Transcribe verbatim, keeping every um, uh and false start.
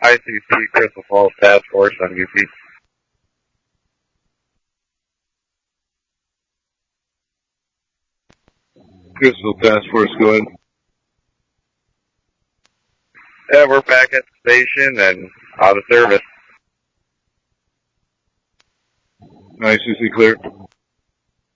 I C C, Crystal Falls Task Force on U P. Crystal Task Force, go ahead. Yeah, we're back at the station and out of service. I C C clear.